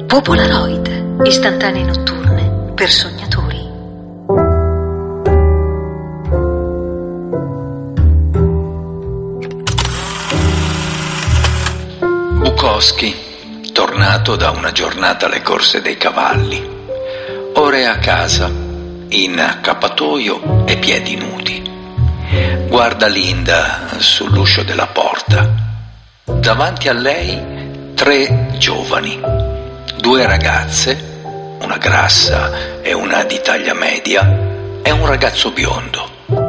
Popolaroid, istantanee notturne per sognatori. Bukowski, tornato da una giornata alle corse dei cavalli, ora è a casa, in accappatoio e piedi nudi. Guarda Linda sull'uscio della porta. Davanti a lei 3 giovani, 2 ragazze, una grassa e una di taglia media, e un ragazzo biondo.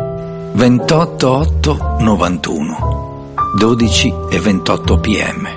28-8-91, 12 e 28 PM.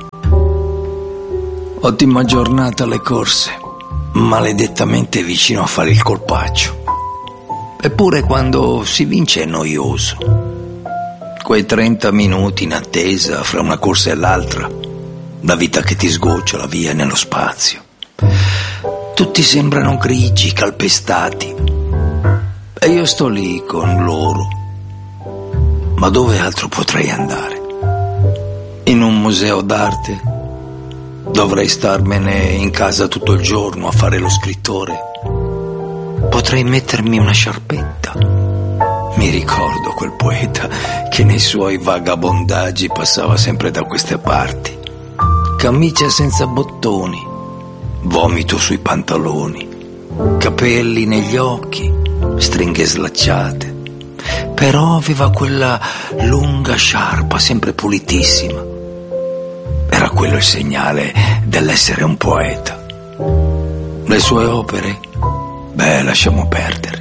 Ottima giornata alle corse, maledettamente vicino a fare il colpaccio. Eppure quando si vince è noioso. Quei 30 minuti in attesa fra una corsa e l'altra, la vita che ti sgocciola via nello spazio. Tutti sembrano grigi, calpestati, e io sto lì con loro. Ma dove altro potrei andare? In un museo d'arte? Dovrei starmene in casa tutto il giorno a fare lo scrittore. Potrei mettermi una sciarpetta. Mi ricordo quel poeta che nei suoi vagabondaggi passava sempre da queste parti. Camicia senza bottoni, vomito sui pantaloni, capelli negli occhi, stringhe slacciate. Però aveva quella lunga sciarpa sempre pulitissima. Era quello il segnale dell'essere un poeta. Le sue opere? Beh, lasciamo perdere.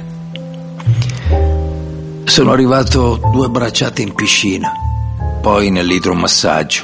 Sono arrivato 2 bracciate in piscina, poi nell'idromassaggio.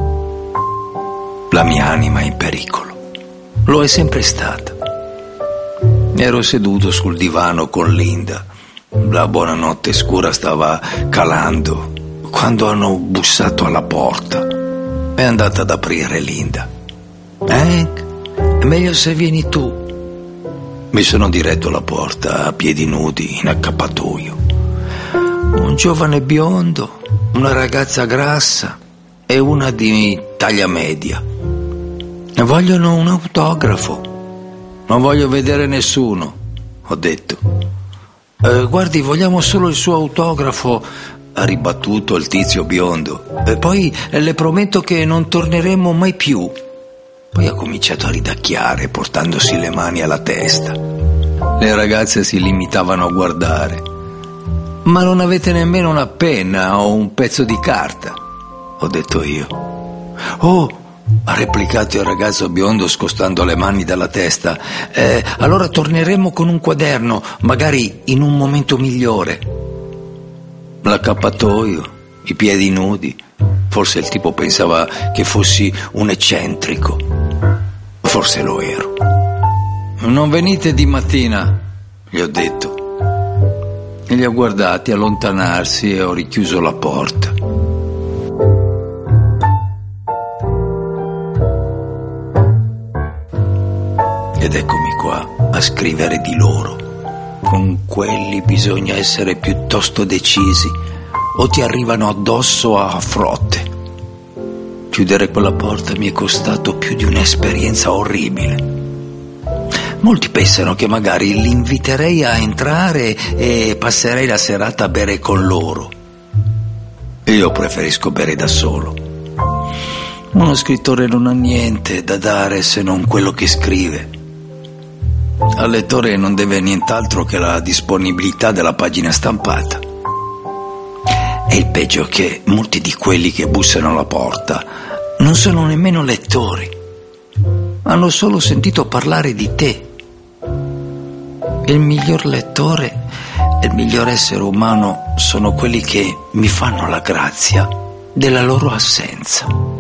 La mia anima è in pericolo. Lo è sempre stata. Ero seduto sul divano con Linda. La buonanotte scura stava calando quando hanno bussato alla porta. È andata ad aprire Linda. Hank, è meglio se vieni tu. Mi sono diretto alla porta a piedi nudi in accappatoio. Un giovane biondo, una ragazza grassa e una di taglia media. Vogliono un autografo. Non voglio vedere nessuno, ho detto. Guardi, vogliamo solo il suo autografo, ha ribattuto il tizio biondo. E poi le prometto che non torneremo mai più. Poi ha cominciato a ridacchiare, portandosi le mani alla testa. Le ragazze si limitavano a guardare. Ma non avete nemmeno una penna o un pezzo di carta, ho detto io. Oh, ha replicato il ragazzo biondo scostando le mani dalla testa. Allora torneremo con un quaderno, magari in un momento migliore. L'accappatoio, i piedi nudi. Forse il tipo pensava che fossi un eccentrico. Forse lo ero. Non venite di mattina, gli ho detto. E li ho guardati allontanarsi e ho richiuso la porta. Ed eccomi qua a scrivere di loro. Con quelli bisogna essere piuttosto decisi o ti arrivano addosso a frotte. Chiudere quella porta mi è costato più di un'esperienza orribile. Molti pensano che magari li inviterei a entrare e passerei la serata a bere con loro. Io preferisco bere da solo. Uno scrittore non ha niente da dare se non quello che scrive. Al lettore non deve nient'altro che la disponibilità della pagina stampata. E il peggio è che molti di quelli che bussano alla porta non sono nemmeno lettori. Hanno solo sentito parlare di te. Il miglior lettore e il miglior essere umano sono quelli che mi fanno la grazia della loro assenza.